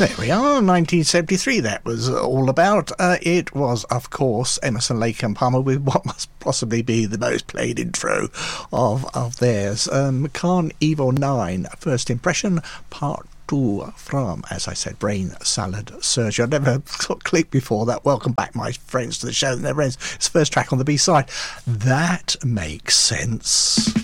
There we are, 1973 that was all about. It was, of course, Emerson, Lake and Palmer with what must possibly be the most played intro of theirs. Carnival 9, First Impression, Part 2 from, as I said, Brain Salad Surgery. I never clicked before that. Welcome back, my friends, to the show that never ends. It's the first track on the B-side. That makes sense.